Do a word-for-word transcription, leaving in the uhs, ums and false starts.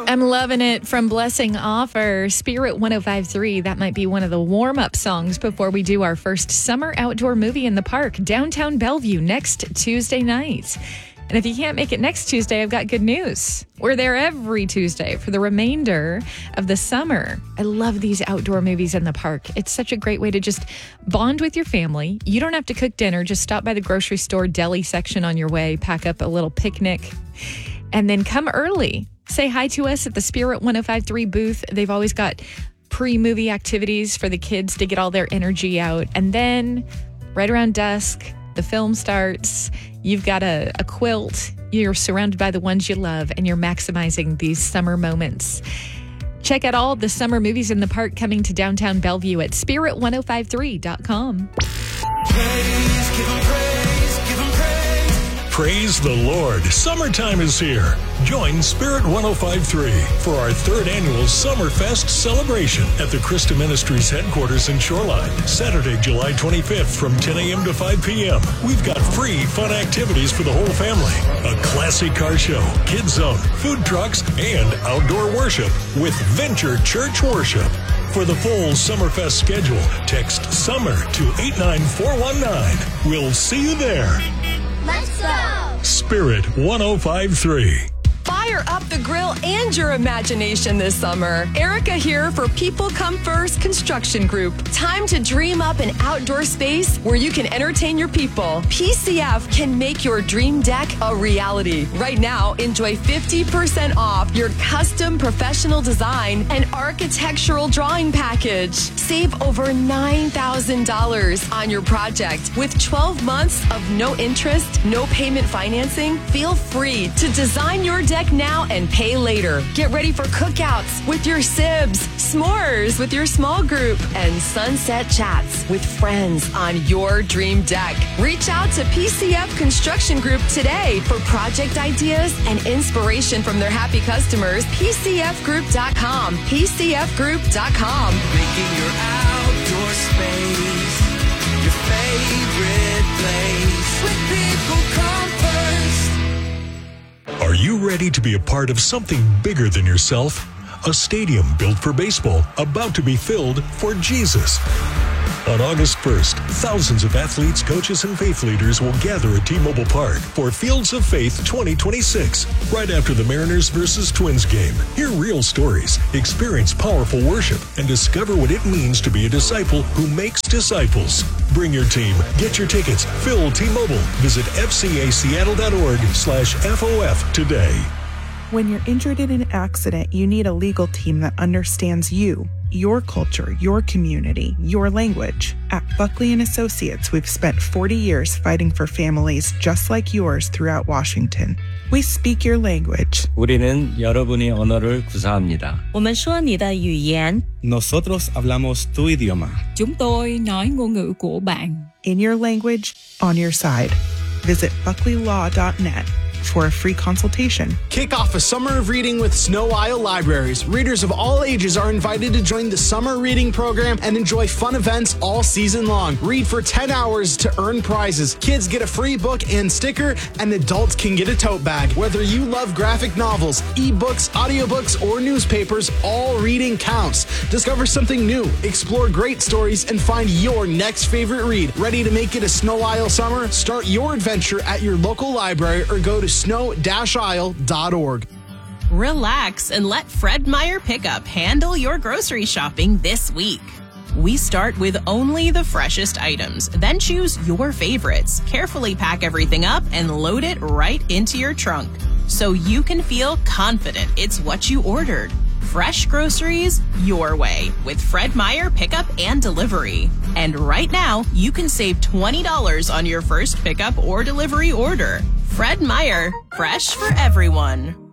I'm loving it from Blessing Offer. Spirit one oh five point three. That might be one of the warm-up songs before we do our first summer outdoor movie in the park, downtown Bellevue, next Tuesday night. And if you can't make it next Tuesday, I've got good news. We're there every Tuesday for the remainder of the summer. I love these outdoor movies in the park. It's such a great way to just bond with your family. You don't have to cook dinner. Just stop by the grocery store deli section on your way, pack up a little picnic, and then come early. Say hi to us at the Spirit one oh five point three booth. They've always got pre-movie activities for the kids to get all their energy out. And then right around dusk, the film starts. You've got a, a quilt. You're surrounded by the ones you love, and you're maximizing these summer moments. Check out all the summer movies in the park coming to downtown Bellevue at spirit one oh five three dot com. Praise, give 'em praise, give 'em praise. Praise the Lord. Summertime is here. Join Spirit one oh five point three for our third annual Summerfest celebration at the Christa Ministries headquarters in Shoreline, Saturday, July twenty-fifth from ten a.m. to five p.m. We've got free fun activities for the whole family. A classic car show, kids zone, food trucks, and outdoor worship with Venture Church Worship. For the full Summerfest schedule, text SUMMER to eight nine four one nine. We'll see you there. Let's go! Spirit one oh five point three. Fire up the grill and your imagination this summer. Erica here for People Come First Construction Group. Time to dream up an outdoor space where you can entertain your people. P C F can make your dream deck a reality. Right now, enjoy fifty percent off your custom professional design and architectural drawing package. Save over nine thousand dollars on your project with twelve months of no interest, no payment financing. Feel free to design your deck now and pay later. Get ready for cookouts with your sibs, s'mores with your small group, and sunset chats with friends on your dream deck. Reach out to P C F Construction Group today for project ideas and inspiration from their happy customers. P C F group dot com. P C F group dot com. Making your outdoor space your favorite place. With People Come First. Are you ready to be a part of something bigger than yourself? A stadium built for baseball, about to be filled for Jesus. On August first, thousands of athletes, coaches, and faith leaders will gather at T-Mobile Park for Fields of Faith twenty twenty-six, right after the Mariners versus Twins game. Hear real stories, experience powerful worship, and discover what it means to be a disciple who makes disciples. Bring your team, get your tickets, fill T-Mobile. Visit f c a seattle dot org slash F O F today. When you're injured in an accident, you need a legal team that understands you, your culture, your community, your language. At Buckley and Associates, we've spent forty years fighting for families just like yours throughout Washington. We speak your language. 우리는 여러분의 언어를 구사합니다. 我们说你的语言. Nosotros hablamos tu idioma. Chúng tôi nói ngôn ngữ của bạn. In your language, on your side. Visit buckley law dot net for a free consultation. Kick off a summer of reading with Snow Isle Libraries. Readers of all ages are invited to join the summer reading program and enjoy fun events all season long. Read for ten hours to earn prizes. Kids get a free book and sticker, and adults can get a tote bag. Whether you love graphic novels, ebooks, audiobooks, or newspapers, all reading counts. Discover something new, explore great stories, and find your next favorite read. Ready to make it a Snow Isle summer? Start your adventure at your local library or go to snow dash isle dot org. Relax and let Fred Meyer Pickup handle your grocery shopping this week. We start with only the freshest items, then choose your favorites. Carefully pack everything up and load it right into your trunk so you can feel confident it's what you ordered. Fresh groceries your way with Fred Meyer Pickup and Delivery. And right now, you can save twenty dollars on your first pickup or delivery order. Fred Meyer, fresh for everyone.